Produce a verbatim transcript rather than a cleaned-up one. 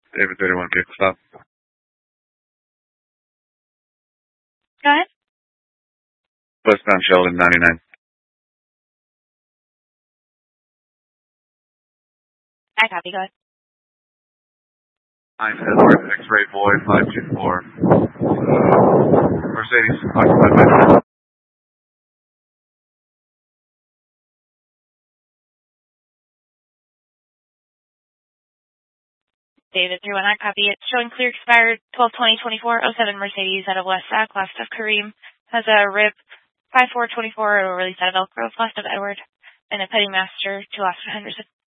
David thirty-one, vehicle stop. Go ahead. Westbound Sheldon, ninety-nine. I copy. Go ahead. nine Edward, X-ray boy, five two four. Mercedes, occupied by David three one, I copy it. Showing clear expired twelve twenty twenty-four oh seven Mercedes out of West Sac, last of Kareem. Has a R I P five four twenty-four, release out of Elk Grove, last of Edward. And a Petty Master to last of Henderson.